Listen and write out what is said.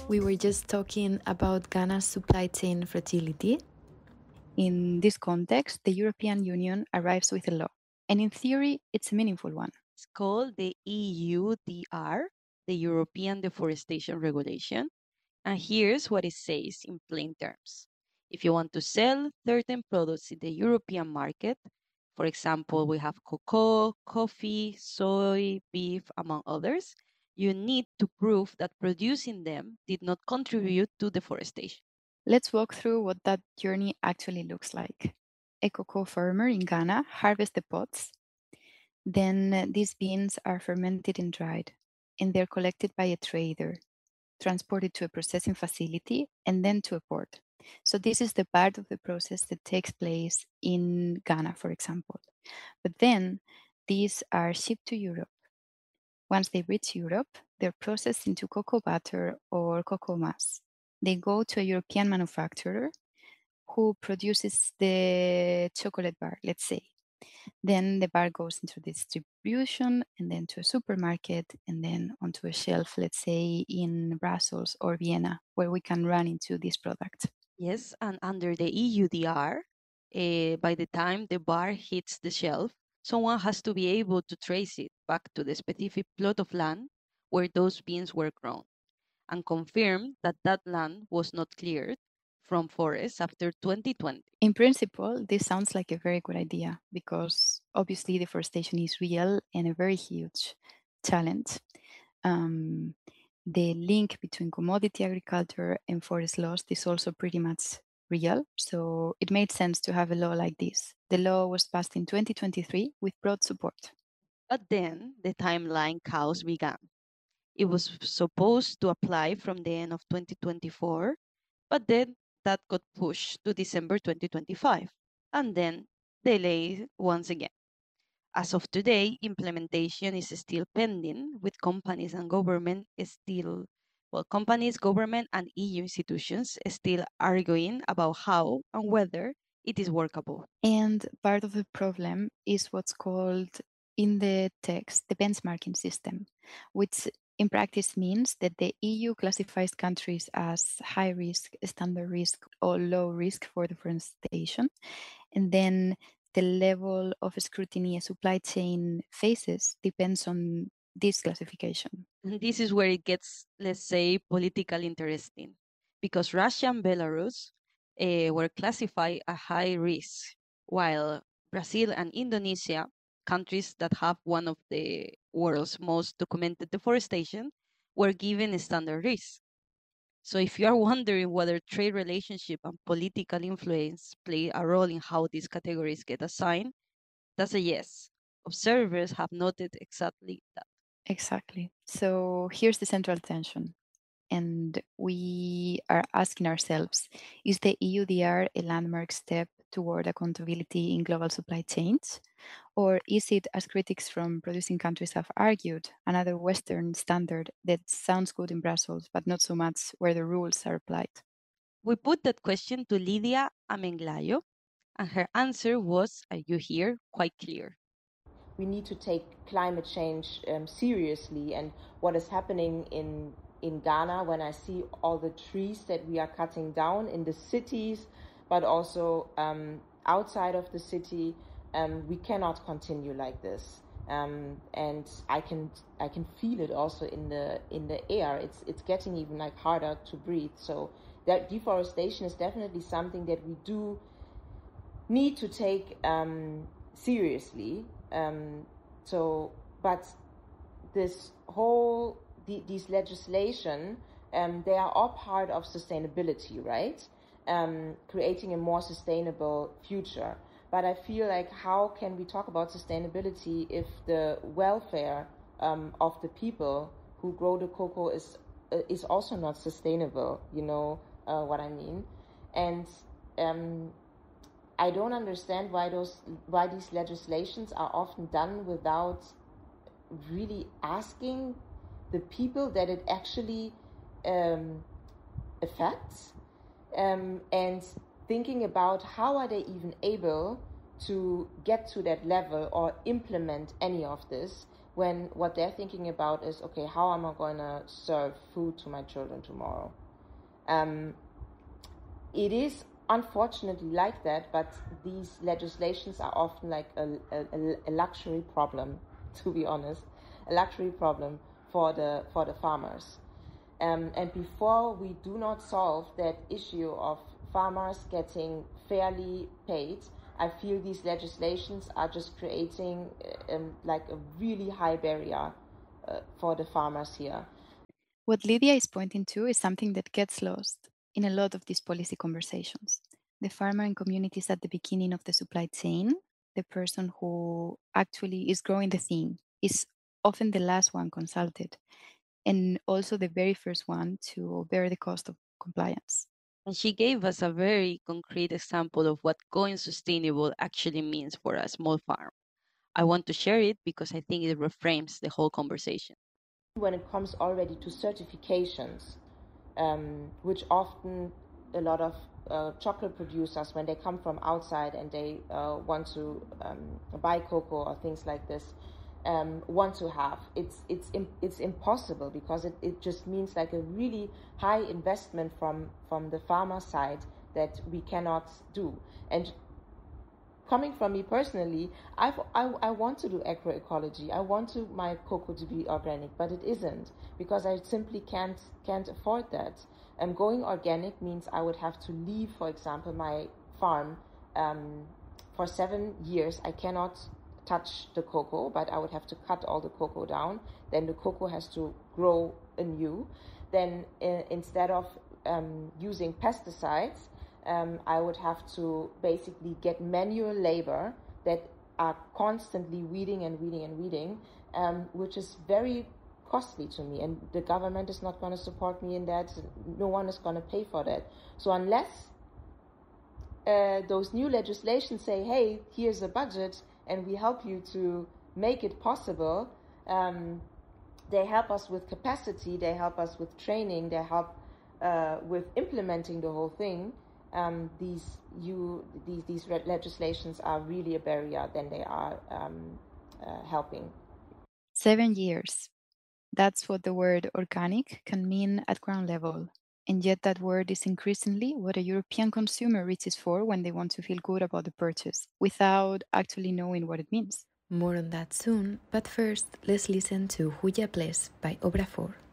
We were just talking about Ghana's supply chain fragility. In this context, the European Union arrives with a law, and in theory, it's a meaningful one. It's called the EUDR, the European Deforestation Regulation. And here's what it says in plain terms. If you want to sell certain products in the European market, for example, we have cocoa, coffee, soy, beef, among others, you need to prove that producing them did not contribute to deforestation. Let's walk through what that journey actually looks like. A cocoa farmer in Ghana harvests the pods. Then these beans are fermented and dried, and they're collected by a trader, transported to a processing facility, and then to a port. So this is the part of the process that takes place in Ghana, for example. But then these are shipped to Europe. Once they reach Europe, they're processed into cocoa butter or cocoa mass. They go to a European manufacturer who produces the chocolate bar, let's say. Then the bar goes into distribution and then to a supermarket and then onto a shelf, let's say in Brussels or Vienna, where we can run into this product. Yes, and under the EUDR, by the time the bar hits the shelf, someone has to be able to trace it back to the specific plot of land where those beans were grown and confirm that that land was not cleared from forests after 2020. In principle, this sounds like a very good idea because obviously deforestation is real and a very huge challenge. The link between commodity agriculture and forest loss is also pretty much real. So it made sense to have a law like this. The law was passed in 2023 with broad support. But then the timeline chaos began. It was supposed to apply from the end of 2024, but then that got pushed to December 2025 and then delayed once again. As of today, implementation is still pending, with companies and government still, well, companies, government, and EU institutions still arguing about how and whether it is workable. And part of the problem is what's called in the text the benchmarking system, which in practice means that the EU classifies countries as high risk, standard risk, or low risk for deforestation. And then the level of scrutiny a supply chain faces depends on this classification. And this is where it gets, let's say, politically interesting, because Russia and Belarus were classified as high risk, while Brazil and Indonesia, countries that have one of the world's most documented deforestation, were given a standard risk. So if you are wondering whether trade relationship and political influence play a role in how these categories get assigned, that's a yes. Observers have noted exactly that. Exactly. So here's the central tension. And we are asking ourselves, is the EUDR a landmark step toward accountability in global supply chains? Or is it, as critics from producing countries have argued, another Western standard that sounds good in Brussels, but not so much where the rules are applied? We put that question to Lydia Amenglayo, and her answer was, as you hear, quite clear. We need to take climate change seriously, and what is happening in Ghana when I see all the trees that we are cutting down in the cities, but also outside of the city, we cannot continue like this. And I can feel it also in the air. It's getting even like harder to breathe. So that deforestation is definitely something that we do need to take seriously. But this whole these legislation, they are all part of sustainability, right? Creating a more sustainable future. But I feel like, how can we talk about sustainability if the welfare of the people who grow the cocoa is also not sustainable? You know what I mean? And I don't understand why these legislations are often done without really asking the people that it actually affects, and thinking about how are they even able to get to that level or implement any of this when what they're thinking about is, okay, how am I going to serve food to my children tomorrow? It is unfortunately like that, but these legislations are often like a luxury problem, to be honest, a luxury problem for the farmers. And before we do not solve that issue of farmers getting fairly paid, I feel these legislations are just creating like a really high barrier for the farmers here. What Lydia is pointing to is something that gets lost in a lot of these policy conversations. The farmer and communities at the beginning of the supply chain, the person who actually is growing the thing, is often the last one consulted, and also the very first one to bear the cost of compliance. And she gave us a very concrete example of what going sustainable actually means for a small farm. I want to share it because I think it reframes the whole conversation. When it comes already to certifications, which often a lot of chocolate producers, when they come from outside and they want to buy cocoa or things like this, want to have, it's impossible, because it just means like a really high investment from the farmer side that we cannot do. And coming from me personally, I want to do agroecology. I want my cocoa to be organic, but it isn't, because I simply can't afford that. And going organic means I would have to leave, for example, my farm for 7 years. I cannot touch the cocoa, but I would have to cut all the cocoa down. Then the cocoa has to grow anew. Then instead of using pesticides, I would have to basically get manual labor that are constantly weeding, which is very costly to me. And the government is not going to support me in that. No one is going to pay for that. So unless those new legislations say, hey, here's a budget and we help you to make it possible, they help us with capacity, they help us with training, they help with implementing the whole thing. These legislations are really a barrier than they are helping. 7 years. That's what the word organic can mean at ground level. And yet that word is increasingly what a European consumer reaches for when they want to feel good about the purchase, without actually knowing what it means. More on that soon, but first, let's listen to Huya Bles by Obra 4.